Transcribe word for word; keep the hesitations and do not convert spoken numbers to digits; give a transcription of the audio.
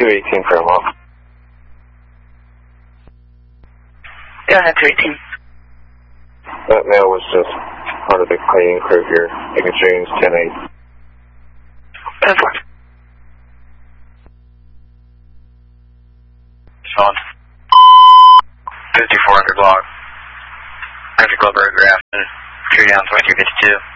two eighteen Fairmont. Go ahead, two eighteen. That mail was just part of the cleaning crew here, making change ten eight. ten four. Sean. fifty-four hundred block. Country Club Road, Grafton. Tree down twenty-three fifty-two.